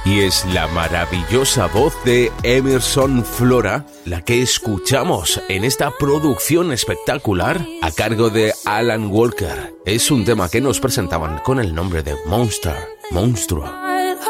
Y es la maravillosa voz de Emerson Flora la que escuchamos en esta producción espectacular a cargo de Alan Walker. Es un tema que nos presentaban con el nombre de Monster, Monstruo.